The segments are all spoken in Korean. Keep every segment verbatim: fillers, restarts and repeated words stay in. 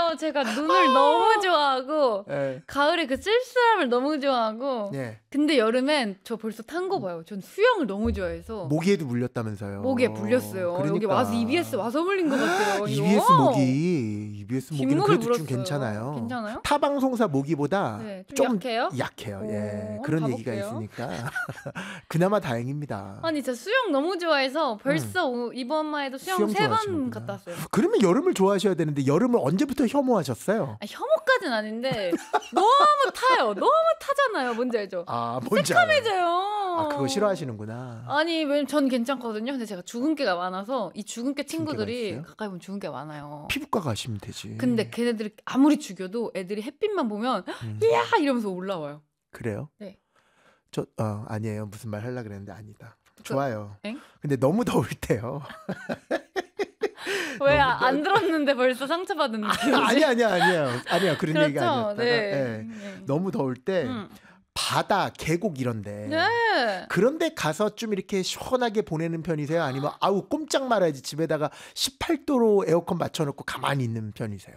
왜냐면 제가 눈을 너무 좋아하고 예. 가을에 그 쓸쓸함을 너무 좋아하고 예. 근데 여름엔 저 벌써 탄 거 봐요. 전 수영을 너무 좋아해서 모기에도 물렸다면서요. 목에 물렸어요. 그러니까. 여기 와서 이비에스 와서 물린 것 같아요. 이비에스 이거. 모기, 이비에스 모기는 뒷목을 그래도 좀 물었어요. 괜찮아요. 괜찮아요? 타 방송사 모기보다 네, 좀 좀 약해요? 약해요. 예, 오, 그런 얘기가 가볼게요. 있으니까 그나마 다행입니다. 아니 저 수영 너무 좋아해서 벌써 오- 이번마에도 수영 수영 세 번 좋아하시는구나. 갔다 왔어요. 그러면 여름을 좋아하셔야 되는데 여름을 언제부터 혐오하셨어요? 아, 혐오까지는 아닌데 너무 타요. 너무 타잖아요. 뭔지 알죠? 아, 뭔지 알아요. 새카매져요. 아, 그거 싫어하시는구나. 아니 왜냐면 전 괜찮거든요. 근데 제가 주근깨가 많아서 이 주근깨 친구들이 있어요? 가까이 보면 주근깨가 많아요. 피부과 가시면 되지. 근데 걔네들이 아무리 죽여도 애들이 햇빛만 보면 음, 이야 이러면서 올라와요. 그래요? 네. 저 어, 아니에요. 무슨 말 하려고 그랬는데 아니다. 그- 좋아요. 엥? 근데 너무 더울 때요. 왜 너무 안 들었는데 벌써 상처받은 느낌이지? 아니 아니야 아니야 아니야 그런 얘기가 그렇죠. 아니었다가 네. 예. 네. 너무 더울 때 음. 바다 계곡 이런데 네. 그런데 가서 좀 이렇게 시원하게 보내는 편이세요? 아니면 아우 꼼짝 말아야지 집에다가 십팔 도로 에어컨 맞춰놓고 가만히 있는 편이세요?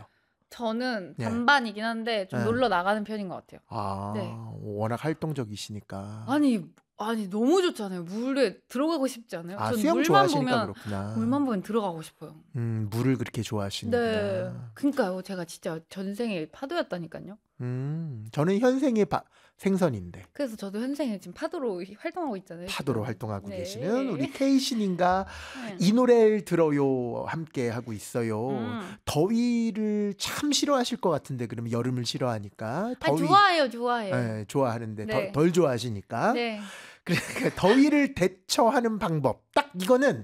저는 네. 반반이긴 한데 좀 네. 놀러 나가는 편인 것 같아요. 아 네. 워낙 활동적이시니까. 아니 아니 너무 좋잖아요. 물에 들어가고 싶지 않아요? 아 전 수영 물만 좋아하시니까 보면 그렇구나. 물만 보면 들어가고 싶어요. 음 물을 그렇게 좋아하시는구나. 네. 그러니까요. 제가 진짜 전생에 파도였다니까요. 음 저는 현생의 바, 생선인데 그래서 저도 현생에 지금 파도로 활동하고 있잖아요. 파도로 지금. 활동하고 네. 계시는 우리 케이신인가 네. 이 노래를 들어요 함께 하고 있어요. 음. 더위를 참 싫어하실 것 같은데 그러면 여름을 싫어하니까 아, 좋아해요, 좋아해요. 네, 좋아하는데 네. 더, 덜 좋아하시니까 네. 그러니까 더위를 대처하는 방법 딱 이거는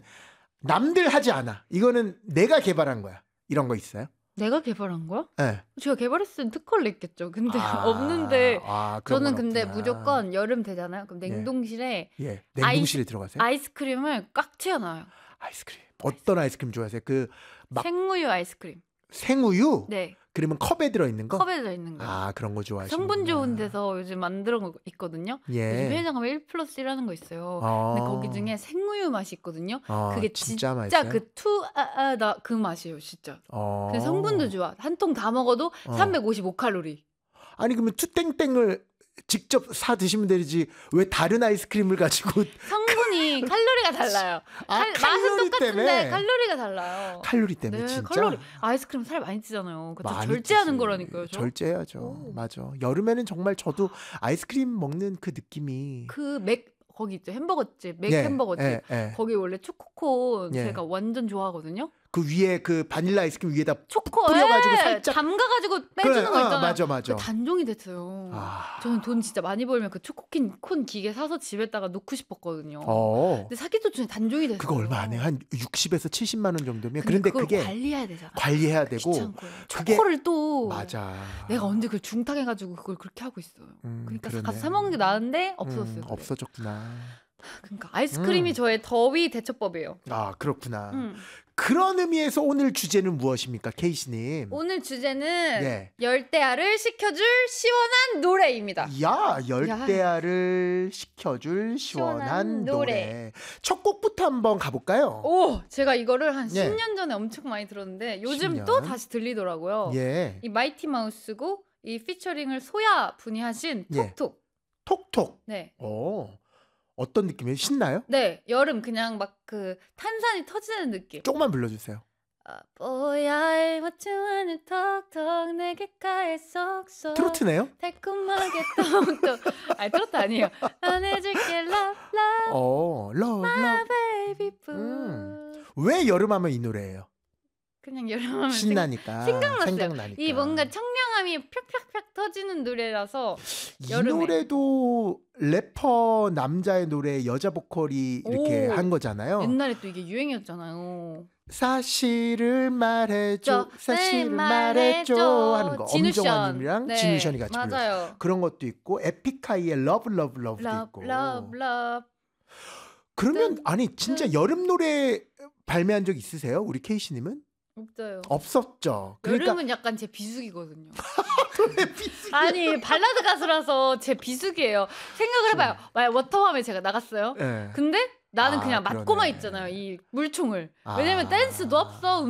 남들 하지 않아. 이거는 내가 개발한 거야. 이런 거 있어요? 내가 개발한 거야? 네. 제가 개발했으면 특허를 냈겠죠. 근데 아, 없는데 아, 그런 저는 건 근데 없구나. 무조건 여름 되잖아요. 그럼 냉동실에 예 냉동실에 아이스- 들어가세요? 아이스크림을 꽉 채워놔요. 아이스크림 어떤 아이스크림 좋아하세요? 그 막 생우유 아이스크림. 생우유? 네. 그러면 컵에 들어있는 거? 컵에 들어있는 거. 아 그런 거 좋아하시는 성분 좋은 데서 요즘 만들어 놓고 있거든요. 요즘 예. 편의점 가면 일 플러스 일하는 거 있어요. 어. 근데 거기 중에 생우유 맛이 있거든요. 어, 그게 진짜 진짜 맛있어요? 그 투, 아, 아, 나 그 맛이에요, 진짜. 어. 그 성분도 좋아. 한 통 다 먹어도 어. 삼백오십오 칼로리. 아니 그러면 투땡땡을 직접 사 드시면 되지 왜 다른 아이스크림을 가지고 성분이 칼로리가 달라요. 아, 칼- 맛은 칼로리 똑같은데 때문에? 칼로리가 달라요. 칼로리 때문에 네, 진짜 칼로리. 아이스크림 살 많이 찌잖아요. 그거 많이 절제하는 찌지. 거라니까요. 저. 절제해야죠. 오. 맞아. 여름에는 정말 저도 아이스크림 먹는 그 느낌이 그맥 거기 있죠. 햄버거집, 맥 예, 햄버거집. 예, 예. 거기 원래 초코콘 예. 제가 완전 좋아하거든요. 그 위에 그 바닐라 아이스크림 위에다 초코 뿌려가지고 예, 살짝- 담가가지고 빼주는 그래, 거 어, 있잖아요. 맞아, 맞아. 그 단종이 됐어요. 아. 저는 돈 진짜 많이 벌면 그 초코킨 콘 기계 사서 집에다가 놓고 싶었거든요. 어. 근데 사기도 전에 단종이 됐어요. 그거 얼마 안 해요? 한 육십에서 칠십만 원 정도면. 근데 그런데 그걸 그게 관리해야 되잖아. 관리해야 되고 귀찮고요. 그게- 초코를 또 맞아. 내가 언제 그걸 중탕해가지고 그걸 그렇게 하고 있어요. 음, 그러니까 그러네. 가서 사 먹는 게 나은데 없었어요. 음, 그게. 없어졌구나. 그러니까 아이스크림이 음. 저의 더위 대처법이에요. 아 그렇구나. 음. 그런 의미에서 오늘 주제는 무엇입니까, 케이씨님? 오늘 주제는 네. 열대야를 식혀줄 시원한 노래입니다. 야 열대야를 식혀줄 시원한 시원한 노래. 노래. 첫 곡부터 한번 가볼까요? 오, 제가 이거를 한 예. 십 년 전에 엄청 많이 들었는데 요즘 십 년? 또 다시 들리더라고요. 예. 이 마이티 마우스고 이 피처링을 소야 분이 하신 예. 톡톡. 톡톡. 네. 어 어떤 느낌이에요? 신나요? 네, 여름 그냥 막 그 탄산이 터지는 느낌. 조금만 불러주세요. 아, 뭐야, what you wanna 톡톡 내 귓가에 쏙쏙. 트로트네요? 달콤하게 톡톡. 아니, 트로트 아니에요. 난 해줄게 love love 어, 러브, 러브. baby boo. 음. 왜 여름하면 이 노래예요? 그냥 여름하면 신나니까. 생각났어요. 생각나니까. 이 뭔가 청량함이 팍팍팍 터지는 노래라서 이 여름에. 노래도 래퍼 남자의 노래 여자 보컬이 이렇게 오. 한 거잖아요. 옛날에 또 이게 유행이었잖아요. 사실을 말해줘, 저, 사실을 네, 말해줘 말해줘. 하는 거. 진우션. 엄정화님이랑 네, 진우션이 같이 불렀어요. 맞아요. 그런 것도 있고 에픽하이의 러브 러브 러브도 Love, 있고. love, love. 그러면 뜬, 아니 진짜 뜬. 여름 노래 발매한 적 있으세요? 우리 케이씨님은? 없어요. 없었죠. 그러니까 여름은 약간 제 비수기거든요. 아니 발라드 가수라서 제 비수기예요. 생각을 해봐요. 만약 워터밤에 제가 나갔어요. 예. 근데 나는 아, 그냥 맞고만 그러네. 있잖아요. 이 물총을. 아. 왜냐면 댄스도 없어.